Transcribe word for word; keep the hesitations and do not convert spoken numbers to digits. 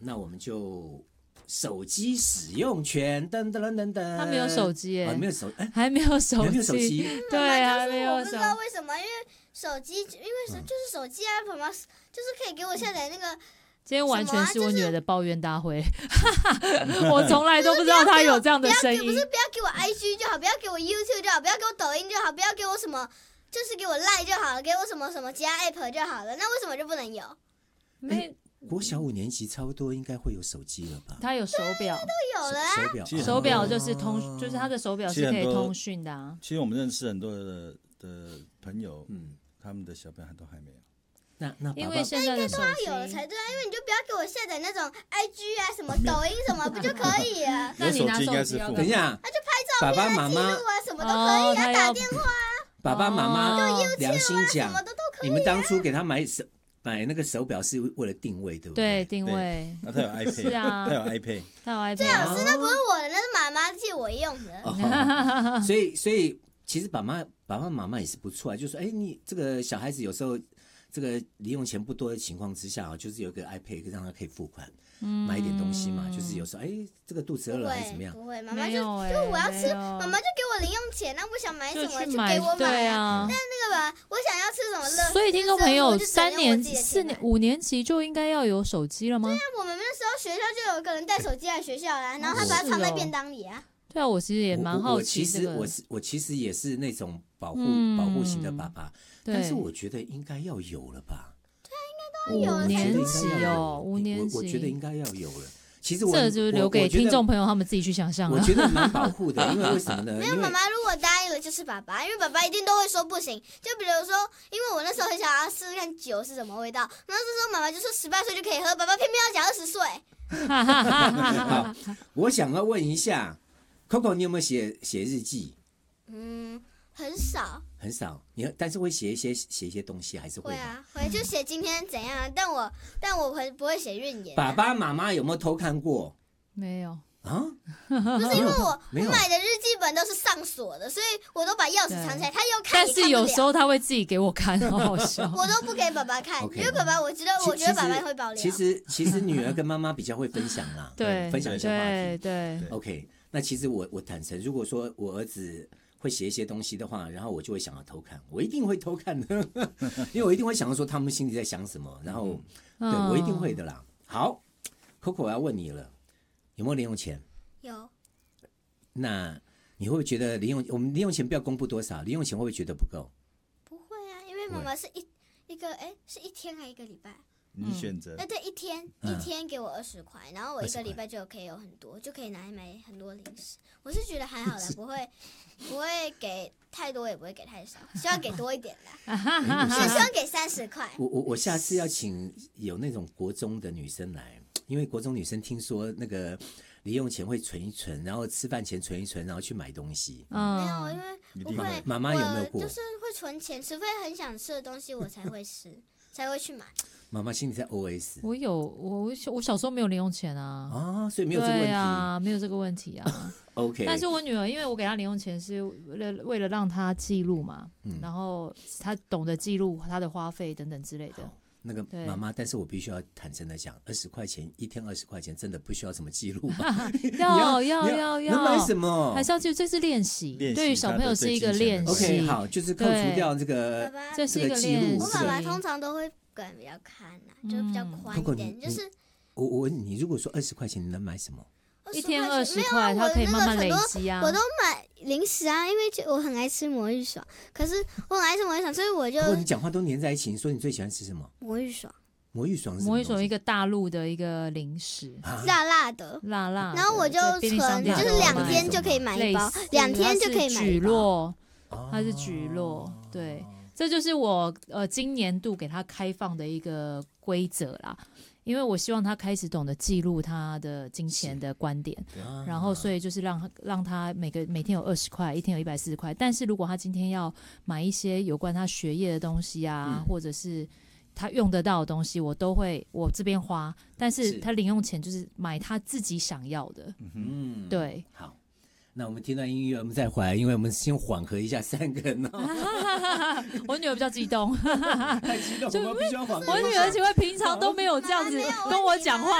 那我们就手机使用权，噔噔噔噔噔。 他没有手机耶、 哦，没有手，哎， 还没有手机， 还没有手机。 对啊， 妈妈就没有手说我不知道为什么，因为手机，因为是就是手机啊，妈妈就是可以给我下载那个。 今天完全是我女儿的抱怨大会， 就是、 我从来都不知道她有这样的声音。 不是不要给我 I G 就好，不要给我 YouTube 就好，不要给我抖音就好，不要给我什么，就是给我 Line 就好了，给我什么什么其他 App 就好了。那为什么就不能有？ 没， 国小五年级差不多应该会有手机了吧？ 他有手表， 都有了啊。 手表， 手表就是通，就是他的手表是可以通讯的啊。 其实我们认识很多的的朋友，嗯，他们的小朋友都还没有。 那那因为现在的手机有了才对啊，因为你就不要给我下载那种 I G 啊、什么抖音什么，不就可以了？ 那你拿手机要等一下， 他就拍照片啊、记录啊，什么都可以啊，打电话啊。 爸爸妈妈良心讲， 什么的都可以啊。 你们当初给他买手买那个手表是为了定位，对不对？ 对，定位。 那他有 iPad， 是啊， 他有 iPad， 他有 iPad。 最好是那不是我的，那是妈妈借我用的。 哦、所以所以其实爸妈爸爸妈妈也是不错啊，就说哎，你这个小孩子有时候。这个零用钱不多的情况之下，就是有一个 iPad 让他可以付款，嗯、买一点东西嘛。就是有时候，哎，这个肚子饿了还是怎么样？ 不会，妈妈就就我要吃，妈妈就给我零用钱，那我想买什么就给我买。 对啊。 但那个吧，我想要吃什么乐。 所以听众朋友，三年、四年、五年级就应该要有手机了吗？ 对啊，我们那时候学校就有一个人带手机来学校啦，然后他把它藏在便当里啊。 对啊，我其实也蛮好奇这个。我其实我我其实也是那种保护、嗯、保护型的爸爸，但是我觉得应该要有了吧。 五年级哦，五年级， 我觉得应该要有了。其实我这就是留给听众朋友他们自己去想象了。 我觉得蛮保护的，因为为什么呢？ 没有妈妈，如果答应了就是爸爸，因为爸爸一定都会说不行。就比如说，因为我那时候很想要试试看酒是什么味道，然后这时候妈妈就说十八岁就可以喝，爸爸偏偏要讲二十岁。 好，我想要问一下 ，Coco， 你有没有写写日记？ 嗯。很少， 很少。你但是会写一些写一些东西，还是会？ 会啊，会就写今天怎样。但我但我会不会写运言、啊？ 爸爸妈妈有没有偷看过？ 没有啊， 就是因为我我买的日记本都是上锁的，所以我都把钥匙藏起来，他又看。 但是有时候他会自己给我看，好好笑。 我都不给爸爸看， okay, 因为爸爸我知道，我觉得爸爸会爆料。 其实其实女儿跟妈妈比较会分享啦， 对， 分享一下话题。 对对。 OK， 那其实我我坦诚，如果说我儿子。会写一些东西的话，然后我就会想要偷看，我一定会偷看的，因为我一定会想要说他们心里在想什么，然后、嗯、对我一定会的啦。好 ，Coco， 我要问你了，有没有零用钱？ 有。 那你会不会觉得零用我们零用钱不要公布多少，零用钱会不会觉得不够？ 不会啊，因为妈妈是一一个哎是一天还一个礼拜？ 你选择。 那、嗯、对，一天、嗯、一天给我二十块，然后我一个礼拜就可以有很多，就可以拿来买很多零食。我是觉得还好啦，不会不会给太多，也不会给太少，希望给多一点啦。所以希望给三十块。 我我我下次要请有那种国中的女生来，因为国中女生听说那个零用钱会存一存，然后吃饭前存一存，然后去买东西。 嗯、没有，因为不会。 妈妈有没有过？ 就是会存钱，除非很想吃的东西，我才会吃，才会去买。 妈妈心里在 O S。 我有我我小时候没有零用钱啊， 啊，所以没有这个问题啊，没有这个问题啊。 OK。 但是我女儿，因为我给她零用钱是为了为了让她记录嘛、嗯，然后她懂得记录她的花费等等之类的。 那个妈妈，但是我必须要坦诚的讲，二十块钱一天，二十块钱真的不需要什么记录吧？ 要要要要， 能买什么？ 还是要记录，这是练习，对于小朋友是一个练习。 OK， 好，就是扣除掉这个这是一个记录。 我爸爸通常都会管比较看呐、啊，就是比较宽一点， 嗯、 就是我我问你，如果说二十块钱，你能买什么？ 一天二十块，它可以慢慢累积啊。 我都买零食啊，因为我很爱吃魔芋爽，可是我很爱吃魔芋爽，所以我就。 不过你讲话都黏在一起，你说你最喜欢吃什么？ 魔芋爽。 魔芋爽是什么？ 魔芋爽一个大陆的一个零食， 啊、 辣辣的， 辣辣。 然后我就存，就是两天就可以买一包，两天就可以买一包。 蒟蒻，它是蒟蒻，对，这就是我呃今年度给他开放的一个规则啦。因为我希望他开始懂得记录他的金钱的观点，然后所以就是让让他每个每天有二十块，一天有一百四十块。但是如果他今天要买一些有关他学业的东西啊，嗯、或者是他用得到的东西，我都会我这边花。但是他零用钱就是买他自己想要的。嗯，对， 好。那我们听段音乐，我们再回来，因为我们先缓和一下三个人、哦。 我女儿比较激动， 太激动，我们必须要缓和。 我女儿因为平常都没有这样子跟我讲话。